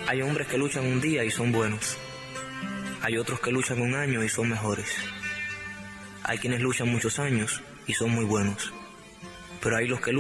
Hay hombres que luchan un día y son buenos. Hay otros que luchan un año y son mejores. Hay quienes luchan muchos años y son muy buenos. Pero hay los que